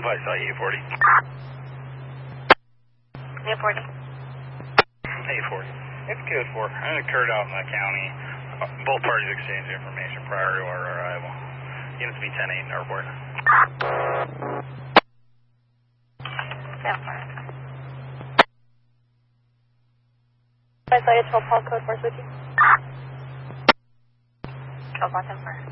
I saw A40. A40. A40. It's code 4. It occurred out in the county. Both parties exchanged information prior to our arrival. Units be 10-8 in airport. I saw you 12 call code 4 switching. 12 1 10 4.